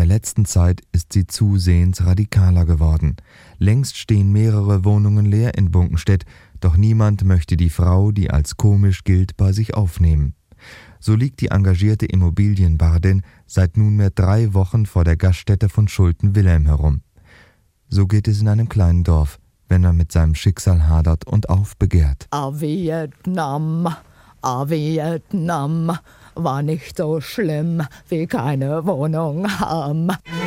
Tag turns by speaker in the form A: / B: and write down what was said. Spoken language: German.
A: letzten Zeit ist sie zusehends radikaler geworden. Längst stehen mehrere Wohnungen leer in Bunkenstedt, doch niemand möchte die Frau, die als komisch gilt, bei sich aufnehmen. So liegt die engagierte Immobilienbardin seit nunmehr 3 Wochen vor der Gaststätte von Schulte-Wilhelm herum. So geht es in einem kleinen Dorf, wenn man mit seinem Schicksal hadert und aufbegehrt.
B: Vietnam, Vietnam, war nicht so schlimm wie keine Wohnung haben.